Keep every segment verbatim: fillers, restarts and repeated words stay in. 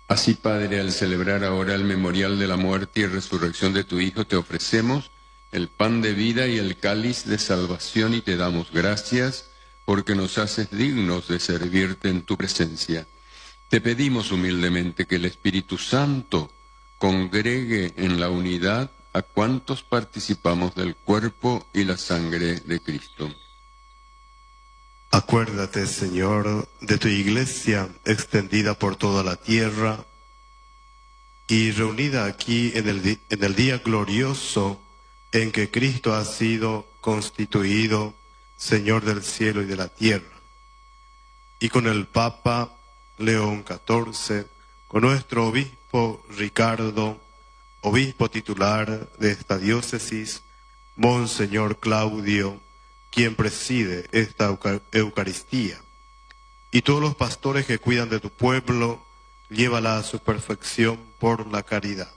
Así, Padre, al celebrar ahora el memorial de la muerte y resurrección de tu Hijo, te ofrecemos el pan de vida y el cáliz de salvación y te damos gracias porque nos haces dignos de servirte en tu presencia. Te pedimos humildemente que el Espíritu Santo congregue en la unidad a cuantos participamos del cuerpo y la sangre de Cristo. Acuérdate, Señor, de tu iglesia extendida por toda la tierra y reunida aquí en el, di- en el día glorioso en que Cristo ha sido constituido Señor del cielo y de la tierra. Y con el Papa León catorce, con nuestro obispo Ricardo, obispo titular de esta diócesis, Monseñor Claudio, quien preside esta Euca- Eucaristía, y todos los pastores que cuidan de tu pueblo, llévala a su perfección por la caridad.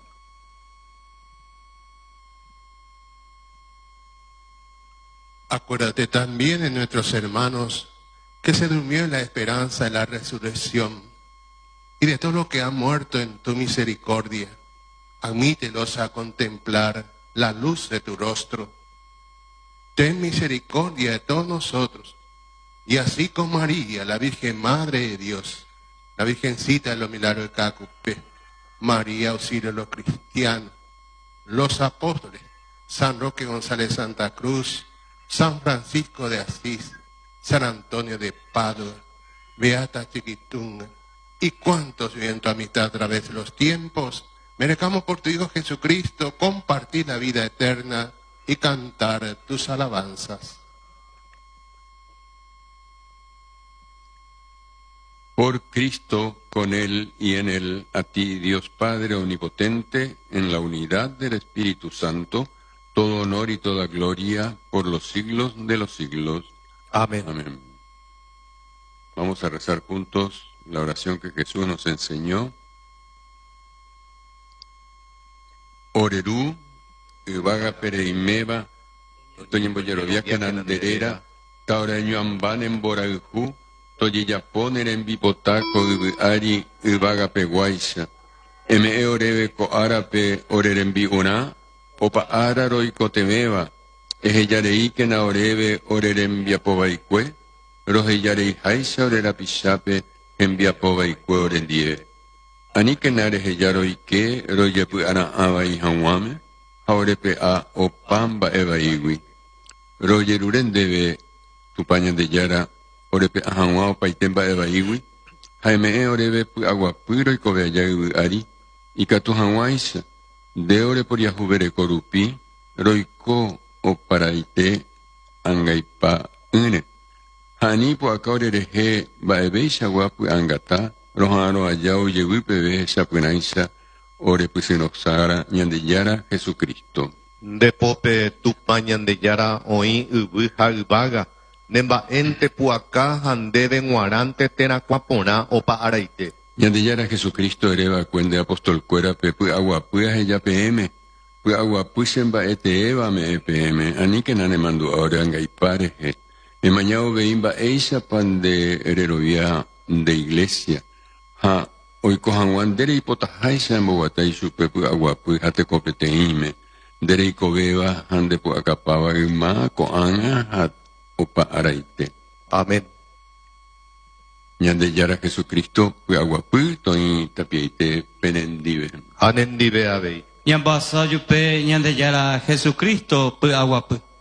Acuérdate también de nuestros hermanos que se durmió en la esperanza de la resurrección y de todos los que han muerto en tu misericordia. Admítelos a contemplar la luz de tu rostro. Ten misericordia de todos nosotros, y así con María, la Virgen Madre de Dios, la Virgencita de los Milagros de Cacupé, María auxilia a los cristianos, los apóstoles, San Roque González Santa Cruz, San Francisco de Asís, San Antonio de Padua, Beata Chiquitunga, y cuantos viven tu amistad a través de los tiempos, merezcamos por tu Hijo Jesucristo compartir la vida eterna y cantar tus alabanzas. Por Cristo, con Él y en Él, a ti, Dios Padre Omnipotente, en la unidad del Espíritu Santo, todo honor y toda gloria por los siglos de los siglos. Amén. Amén. Vamos a rezar juntos la oración que Jesús nos enseñó. Orerú, Ibaga Pereimeva, Toñemboyerovia Cananderera, Taureño Amban en Boraljú, Toyiyaponer en Bipotaco, Ari, Ibaga Peguaisha, M. Orebe Coarape, Orerembi Una, Opa Araro y Cotemeva, Ejeyarei Kena Orebe, Orerembia Pobaikue, Rojeyarei Haisha Orera Pishape, Envia Pobaikue Orendie. Anikenare Heyaro Ike, Royepu Ana Aba y Hanwame, Aurepe A Opamba Eva Iwi. Royeruren debe Tupañan de Yara, Orepe Ahanwao Paitemba Eva Iwi, Jaime Orebe Aguapuro y Cobeayagu Ari, y Catu Hanwaisa, de Ore por Yahubere Corupi, Roiko o Paraite, Angaipa Une. Hanipo Acaurereje, Baebeisha Guapu Angata, Rojano Ayau Yeguipebe, Shapunaisa, Ore Pusinoxara, Ñandeyara, Jesucristo. De pope tupañan de yara oí ubuja ubaga, nemba ente puacá hande de guarante tenacuapona opa araite. Ñandeyara Jesucristo ereba cuende apóstol cuera pepu aguapuya ella pm, pu aguapusemba ete eva me epm, anike nane mandu ahora angaipareje, me mañao veimba eisa pan de hererovia de iglesia, ha, hoy cojan dere hipotajaisa en Bogotá supe pu aguapuya hate copeteime, dere icobeba hande pu acapaba ima coanga hat opa araite. Amén. Ñandeyara Jesucristo, pu aguapu, toin tapieite penendive. Anendive abei. Ñambasa yupe ñandeyara Jesucristo pe aguapu.